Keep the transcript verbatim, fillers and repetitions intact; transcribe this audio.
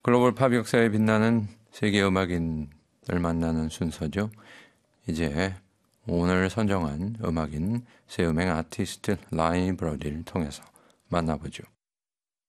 글로벌 팝 역사에 빛나는 세계 음악인을 만나는 순서죠. 이제 오늘 선정한 음악인 새 음행 아티스트 라이브러리를 통해서 만나보죠.